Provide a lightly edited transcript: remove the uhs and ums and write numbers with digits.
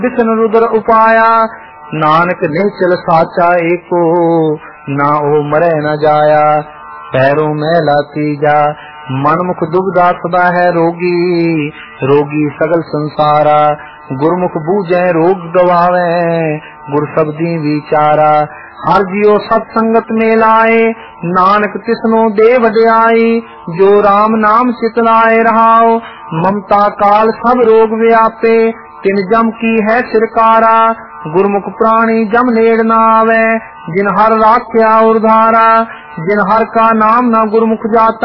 विष्णु रुद्र उपाया, नानक निश्चल साचा एको, ना ओ मरे न जाया। पैरों मैला तीजा, मन मुख दुबदा सदा है रोगी, रोगी सगल संसारा। गुरमुख बूझे रोग गवावे, गुर शब्दी विचारा। हर जियो सत्संगत में लाए, नानक तिसनो दे वड्याई। जो राम नाम चितलाए रहाओ, ममता काल सब रोग व्यापे। तिन जम की है सिरकारा, गुरमुख प्राणी जम नेड़ न आवे। जिन हर राख्या उर्धारा, जिन हर का नाम न गुरमुख जाता।